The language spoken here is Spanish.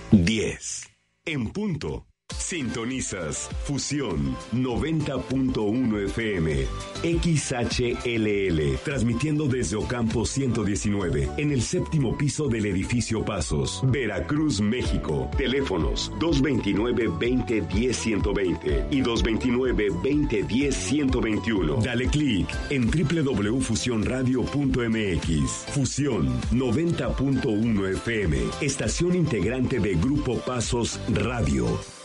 10. En punto. Sintonizas Fusión 90.1 FM XHLL, transmitiendo desde Ocampo 119 en el séptimo piso del edificio Pasos, Veracruz, México. Teléfonos 229-2010-120 y 229-2010-121. Dale clic en www.fusionradio.mx. Fusión 90.1 FM, estación integrante de Grupo Pasos Radio.